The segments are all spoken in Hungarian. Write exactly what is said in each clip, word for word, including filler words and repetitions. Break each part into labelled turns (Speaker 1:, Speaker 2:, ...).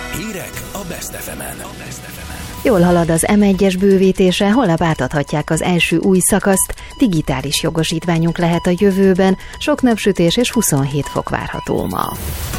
Speaker 1: Hírek a Best ef emen.
Speaker 2: Jól halad az em egyes bővítése, holnap átadhatják az első új szakaszt, digitális jogosítványunk lehet a jövőben, sok napsütés és huszonhét fok várható ma.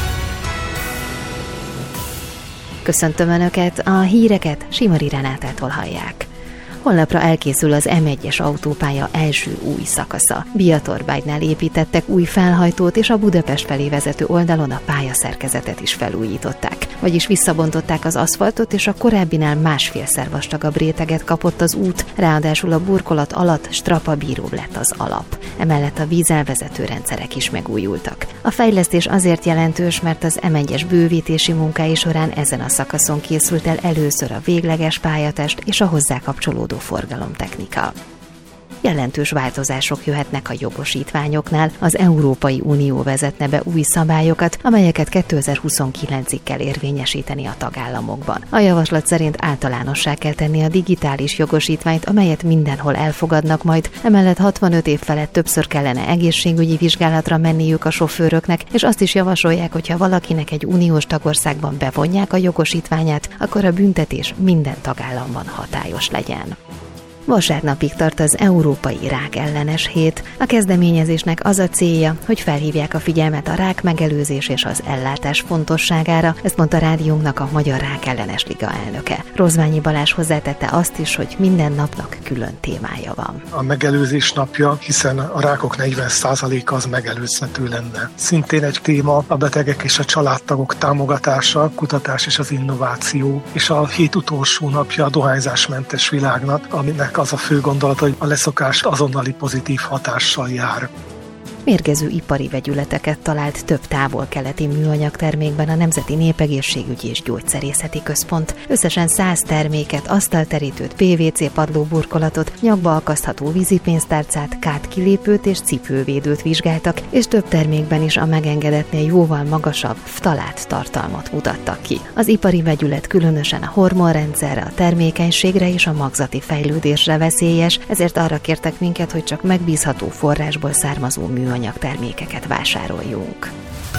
Speaker 2: Köszöntöm Önöket, a híreket Simari Renátától hallják. Holnapra elkészül az em egyes autópálya első új szakasza. Biatorbágynál építettek új felhajtót, és a Budapest felé vezető oldalon a pályaszerkezetet is felújították. Vagyis visszabontották az aszfaltot, és a korábbinál másfélszer vastagabb réteget kapott az út, ráadásul a burkolat alatt strapabíróbb lett az alap. Emellett a vízelvezető rendszerek is megújultak. A fejlesztés azért jelentős, mert az em egyes bővítési munkái során ezen a szakaszon készült el először a végleges pályatest és a hozzá kapcsolódó forgalomtechnika. Jelentős változások jöhetnek a jogosítványoknál, az Európai Unió vezetne be új szabályokat, amelyeket kétezer-huszonkilencig kell érvényesíteni a tagállamokban. A javaslat szerint általánossá kell tenni a digitális jogosítványt, amelyet mindenhol elfogadnak majd, emellett hatvanöt év felett többször kellene egészségügyi vizsgálatra menniük a sofőröknek, és azt is javasolják, hogy ha valakinek egy uniós tagországban bevonják a jogosítványát, akkor a büntetés minden tagállamban hatályos legyen. Vasárnapig tart az Európai Rák Ellenes Hét. A kezdeményezésnek az a célja, hogy felhívják a figyelmet a rák megelőzés és az ellátás fontosságára, ezt mondta rádiónknak a Magyar Rák Ellenes Liga elnöke. Rozványi Balázs hozzátette azt is, hogy minden napnak külön témája van.
Speaker 3: A megelőzés napja, hiszen a rákok negyven százaléka az megelőzhető lenne. Szintén egy téma a betegek és a családtagok támogatása, kutatás és az innováció, és a hét utolsó napja a dohányzásmentes világnak, aminek az a fő gondolat, hogy a leszokás azonnali pozitív hatással jár.
Speaker 2: Mérgező ipari vegyületeket talált több távol-keleti műanyag termékben a Nemzeti Népegészségügyi és Gyógyszerészeti Központ. Összesen száz terméket, asztalterítőt, pé vé cé padlóburkolatot, nyakba akasztható vízipénztárcát, kátkilépőt és cipővédőt vizsgáltak, és több termékben is a megengedetnél jóval magasabb ftalát tartalmat mutattak ki. Az ipari vegyület különösen a hormonrendszerre, a termékenységre és a magzati fejlődésre veszélyes, ezért arra kértek minket, hogy csak megbízható forrásból származó műanyag anyagtermékeket vásároljunk.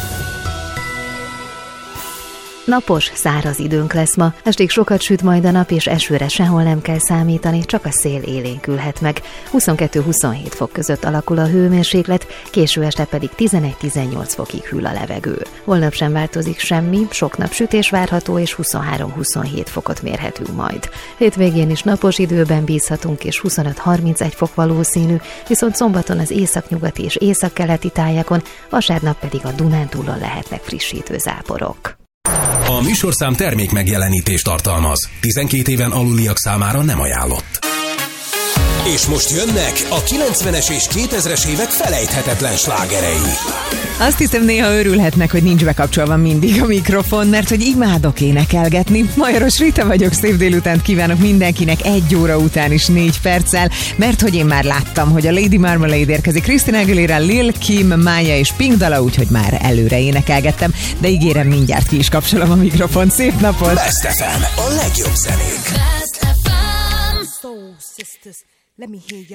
Speaker 2: Napos, száraz időnk lesz ma, estig sokat süt majd a nap, és esőre sehol nem kell számítani, csak a szél élénkülhet meg. huszonkettő-huszonhét fok között alakul a hőmérséklet, késő este pedig tizenegy-tizennyolc fokig hűl a levegő. Holnap sem változik semmi, sok napsütés várható, és huszonhárom-huszonhét fokot mérhetünk majd. Hétvégén is napos időben bízhatunk, és huszonöt-harmincegy fok valószínű, viszont szombaton az északnyugati és északkeleti tájakon, vasárnap pedig a Dunántúlon lehetnek frissítő záporok.
Speaker 1: A műsorszám termék megjelenítést tartalmaz. tizenkét éven aluliak számára nem ajánlott. És most jönnek a kilencvenes és kétezres évek felejthetetlen slágerei.
Speaker 4: Azt hiszem, néha örülhetnek, hogy nincs bekapcsolva mindig a mikrofon, mert hogy imádok énekelgetni. Majoros Rita vagyok, szép délutánt kívánok mindenkinek egy óra után is négy perccel, mert hogy én már láttam, hogy a Lady Marmalade érkezik, Christina Aguilera, Lil Kim, Mája és Pink dala, úgyhogy már előre énekelgettem, de ígérem, mindjárt ki is kapcsolom a mikrofon. Szép napot!
Speaker 1: Best ef em, a legjobb zenék.
Speaker 5: Best ef em. Soul sisters, let me hear you.